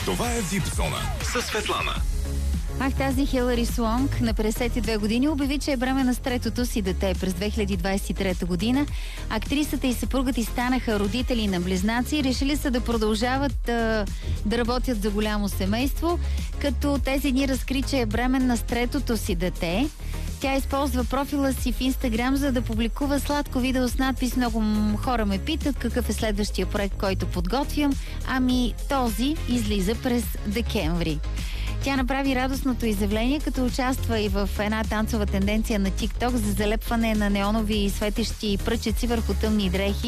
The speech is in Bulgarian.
Това е Вип Зона със Светлана. Тази Хилари Суонг на 52 години обяви, че е бременна с третото си дете през 2023 година. Актрисата и съпругът й станаха родители на близнаци и решили са да продължават да работят за голямо семейство, като тези дни разкри, че е бременна с третото си дете. Тя използва профила си в Инстаграм, за да публикува сладко видео с надпис "Много хора ме питат какъв е следващия проект, който подготвям. Ами този излиза през декември." Тя направи радостното изявление, като участва и в една танцова тенденция на TikTok за залепване на неонови и светещи пръчеци върху тъмни дрехи.